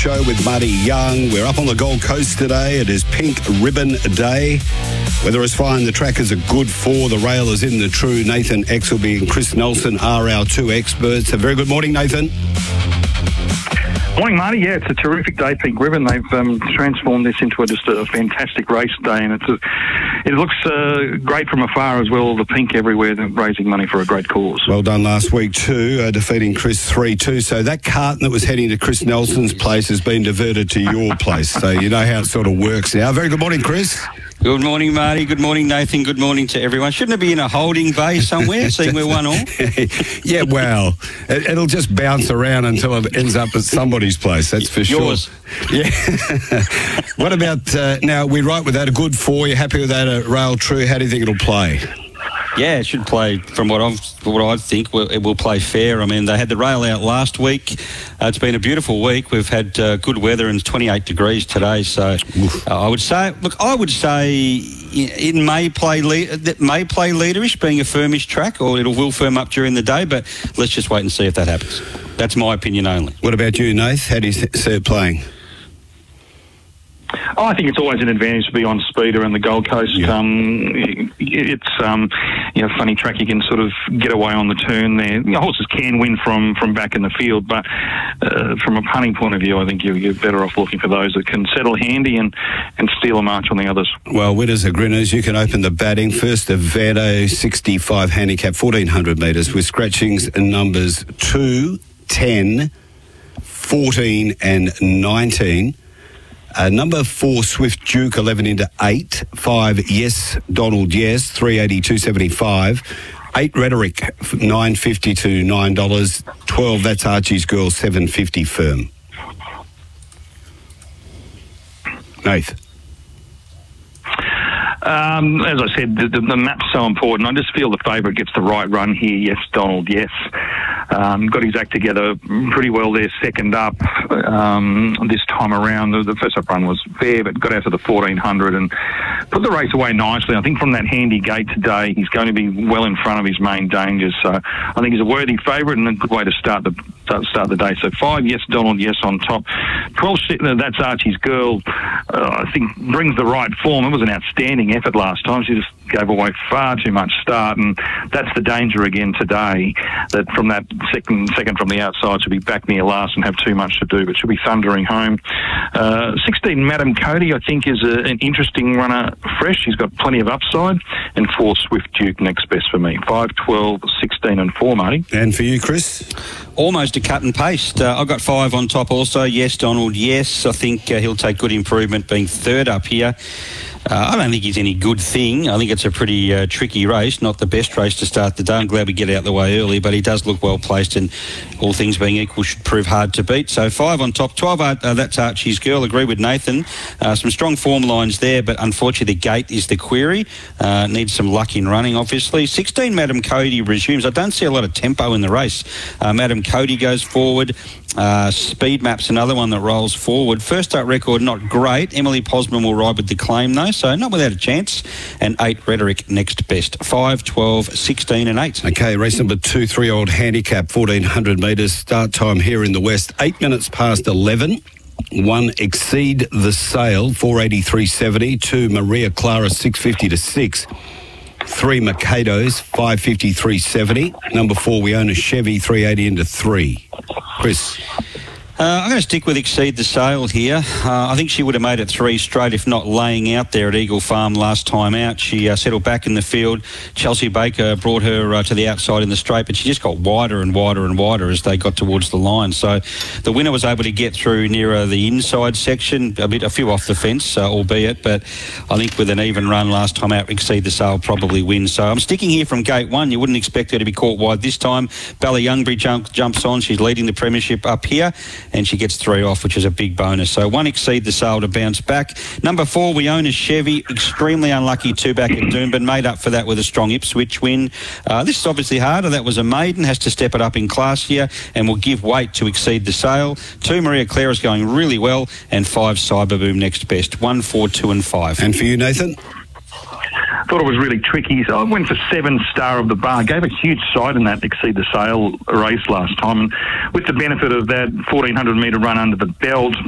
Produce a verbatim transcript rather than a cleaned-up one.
Show with Marty Young. We're up on the Gold Coast today. It is Pink Ribbon Day. Weather is fine. The trackers are good for. The rail is in the true. Nathan Exelby and Chris Nelson are our two experts. A very good morning, Nathan. Morning, Marty. Yeah, it's a terrific day, Pink Ribbon. They've um, transformed this into a, just a fantastic race day, and it's a, it looks uh, great from afar as well. The pink everywhere, raising money for a great cause. Well done last week too, uh, defeating Chris three two. So that carton that was heading to Chris Nelson's place has been diverted to your place. So you know how it sort of works now. Very good morning, Chris. Good morning, Marty. Good morning, Nathan. Good morning to everyone. Shouldn't it be in a holding bay somewhere, seeing we're one all? Yeah, well, it, it'll just bounce around until it ends up at somebody's place, that's for Yours. sure. Yeah. What about, uh, now, we're right with that, a good four. You're happy with that, a rail true? How do you think it'll play? Yeah, it should play, from what I've, what I think, it will play fair. I mean, they had the rail out last week. Uh, it's been a beautiful week. We've had uh, good weather and it's twenty-eight degrees today. So uh, I would say, look, I would say it may play lead, it may play leaderish, being a firmish track, or it will firm up during the day. But let's just wait and see if that happens. That's my opinion only. What about you, Nath? How do you see it playing? Oh, I think it's always an advantage to be on speeder and the Gold Coast. Yeah. Um, it's um, you know, funny track. You can sort of get away on the turn there. You know, horses can win from, from back in the field, but uh, from a punting point of view, I think you're, you're better off looking for those that can settle handy and, and steal a march on the others. Well, winners are grinners. You can open the batting. First, a Vado sixty-five handicap, fourteen hundred metres with scratchings and numbers two, ten, fourteen and nineteen. Uh, number four, Swift Duke, eleven into eight. Five, Yes, Donald, Yes, three eighty, two seventy-five. Eight, Rhetoric, nine fifty to nine dollars. Twelve, That's Archie's Girl, seven fifty firm. Nath. Um, as I said, the, the, the map's so important. I just feel the favourite gets the right run here. Yes, Donald, yes. Um, got his act together pretty well there, second up um, this time around. The, the first up run was fair, but got out to the fourteen hundred and put the race away nicely. I think from that handy gate today, he's going to be well in front of his main dangers. So I think he's a worthy favourite and a good way to start the start the day. So five, Yes, Donald, yes on top. twelve, That's Archie's Girl, uh, I think brings the right form. It was an outstanding effort last time. She just gave away far too much start, and that's the danger again today, that from that second second from the outside should be back near last and have too much to do, but should be thundering home. Uh, sixteen, Madam Cody, I think is a, an interesting runner fresh. She's got plenty of upside, and four, Swift Duke, next best for me. five, twelve, sixteen and four, Marty. And for you, Chris? Almost a cut and paste. Uh, I've got five on top also. Yes, Donald, yes. I think uh, he'll take good improvement being third up here. Uh, I don't think he's any good thing. I think it's a pretty uh, tricky race, not the best race to start the day. I'm glad we get out of the way early, but he does look well placed, and all things being equal should prove hard to beat. So five on top. twelve, uh, That's Archie's Girl. Agree with Nathan. Uh, some strong form lines there, but unfortunately the gate is the query. Uh, needs some luck in running, obviously. sixteen, Madam Cody resumes. I don't see a lot of tempo in the race. Uh, Madam Cody goes forward. Uh, Speed Map's another one that rolls forward. First up record, not great. Emily Posman will ride with the claim, though, so not without a chance. And eight, Rhetoric, next best. five, twelve, sixteen and eight. Okay, race number two, three-year-old handicap, fourteen hundred metres. Start time here in the West, eight minutes past eleven. One, Exceed the Sale, four eighty-three seventy. Two, Maria Clara, six fifty to six. Three, Macados, five fifty-three seventy. Number four, We Own a Chevy, three eighty into three. Chris. Uh, I'm going to stick with Exceed the Sale here. Uh, I think she would have made it three straight, if not laying out there at Eagle Farm last time out. She uh, settled back in the field. Chelsea Baker brought her uh, to the outside in the straight, but she just got wider and wider and wider as they got towards the line. So the winner was able to get through nearer the inside section, a bit, a few off the fence, uh, albeit, but I think with an even run last time out, Exceed the Sale probably wins. So I'm sticking here from gate one. You wouldn't expect her to be caught wide this time. Ballyyoungbury jump, jumps on. She's leading the premiership up here, and she gets three off, which is a big bonus. So one, Exceed the Sale to bounce back. Number four, We Own a Chevy. Extremely unlucky two back at Doomben. Made up for that with a strong Ipswich win. Uh, this is obviously harder. That was a maiden. Has to step it up in class here and will give weight to Exceed the Sale. Two, Maria Clara's going really well. And five, Cyberboom next best. One, four, two and five. And for you, Nathan? Thought it was really tricky, so I went for seven, Star of the Bar. Gave a huge side in that Exceed the Sale race last time, and with the benefit of that fourteen hundred metre run under the belt,